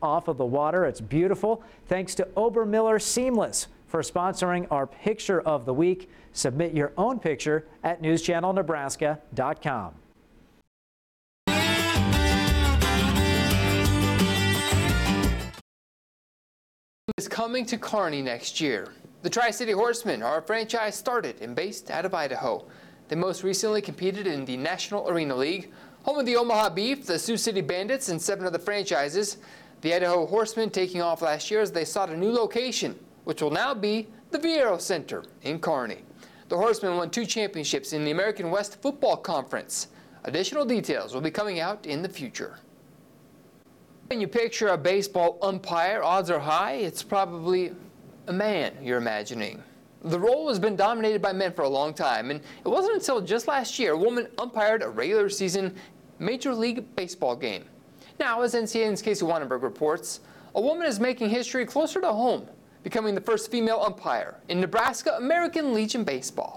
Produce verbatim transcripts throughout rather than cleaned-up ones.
off of the water. It's beautiful. Thanks to Obermiller Seamless for sponsoring our Picture of the Week. Submit your own picture at news channel nebraska dot com. Is coming to Kearney next year. The Tri-City Horsemen are a franchise started and based out of Idaho. They most recently competed in the National Arena League, home of the Omaha Beef, the Sioux City Bandits, and seven other franchises. The Idaho Horsemen taking off last year as they sought a new location, which will now be the Viero Center in Kearney. The Horsemen won two championships in the American West Football Conference. Additional details will be coming out in the future. When you picture a baseball umpire, odds are high it's probably a man you're imagining. The role has been dominated by men for a long time, and it wasn't until just last year a woman umpired a regular season Major League Baseball game. Now, as N C A A's Casey Wannenberg reports, a woman is making history closer to home, becoming the first female umpire in Nebraska American Legion Baseball.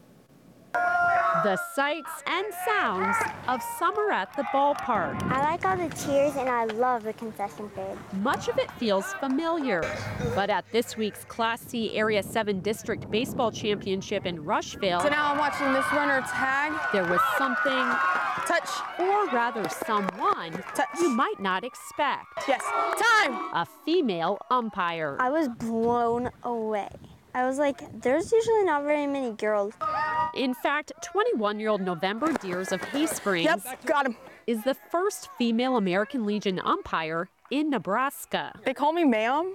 The sights and sounds of summer at the ballpark. I like all the cheers and I love the concession stand. Much of it feels familiar. But at this week's Class C Area seven District Baseball Championship in Rushville, so now I'm watching this runner tag. There was something, touch, or rather someone, touch, you might not expect. Yes, time! A female umpire. I was blown away. I was like, there's usually not very many girls. In fact, twenty-one-year-old November Deers of Hay Springs yep, got him. is the first female American Legion umpire in Nebraska. They call me ma'am,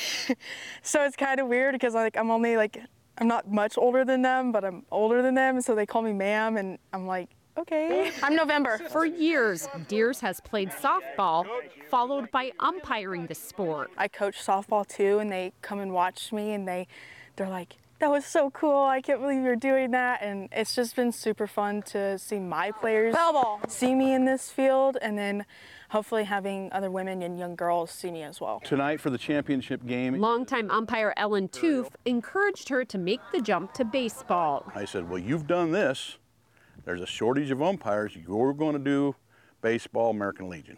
so it's kind of weird because like I'm only like, I'm not much older than them, but I'm older than them, so they call me ma'am, and I'm like, okay. I'm November. For years, Deers has played softball, followed by umpiring the sport. I coach softball too, and they come and watch me, and they, they're like, that was so cool, I can't believe you're doing that. And it's just been super fun to see my players see me in this field, and then hopefully having other women and young girls see me as well. Tonight for the championship game. Longtime umpire Ellen Toof encouraged her to make the jump to baseball. I said, well, you've done this. There's a shortage of umpires. You're going to do baseball, American Legion.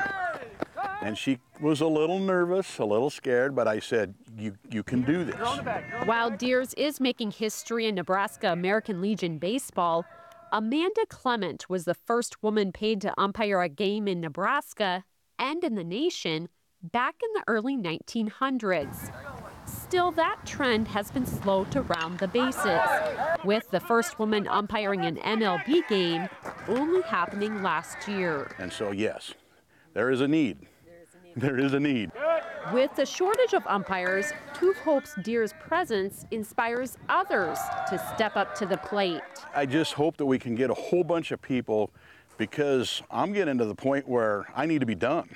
And she was a little nervous, a little scared, but I said, you, you can do this. While Deers is making history in Nebraska American Legion baseball, Amanda Clement was the first woman paid to umpire a game in Nebraska and in the nation back in the early nineteen hundreds. Still, that trend has been slow to round the bases, with the first woman umpiring an M L B game only happening last year. And so, yes, there is a need. There is a need. With the shortage of umpires, Toof hopes Deer's presence inspires others to step up to the plate. I just hope that we can get a whole bunch of people, because I'm getting to the point where I need to be done.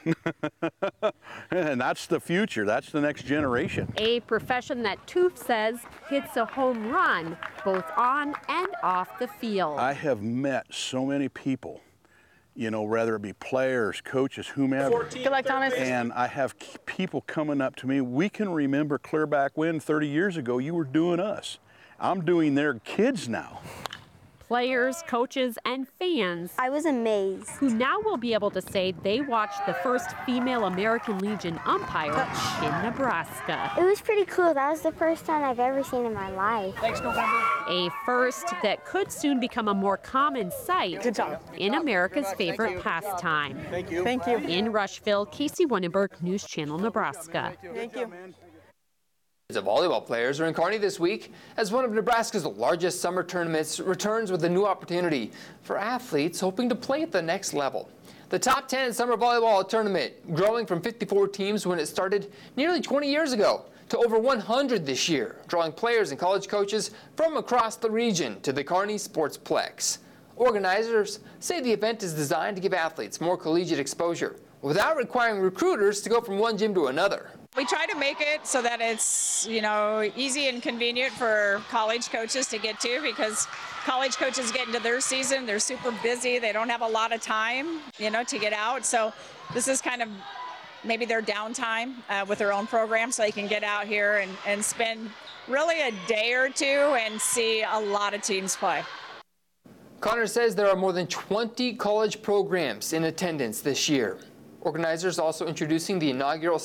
And that's the future. That's the next generation. A profession that Toof says hits a home run both on and off the field. I have met so many people, you know, whether it be players, coaches, whomever. Good luck, Thomas. And I have people coming up to me. We can remember clear back when thirty years ago you were doing us. I'm doing their kids now. Players, coaches, and fans. I was amazed. Who now will be able to say they watched the first female American Legion umpire Touch. in Nebraska. It was pretty cool. That was the first time I've ever seen in my life. Thanks, November. A first that could soon become a more common sight Good job. in America's favorite pastime. Thank you. Thank you. In Rushville, Casey Wannenberg, News Channel, Nebraska. Thank you. The volleyball players are in Kearney this week as one of Nebraska's largest summer tournaments returns with a new opportunity for athletes hoping to play at the next level. The top ten summer volleyball tournament growing from fifty-four teams when it started nearly twenty years ago to over one hundred this year, drawing players and college coaches from across the region to the Kearney Sportsplex. Organizers say the event is designed to give athletes more collegiate exposure without requiring recruiters to go from one gym to another. We try to make it so that it's, you know, easy and convenient for college coaches to get to, because college coaches get into their season, they're super busy, they don't have a lot of time, you know, to get out. So this is kind of maybe their downtime uh, with their own program, so they can get out here and, and spend really a day or two and see a lot of teams play. Connor says there are more than twenty college programs in attendance this year. Organizers also introducing the inaugural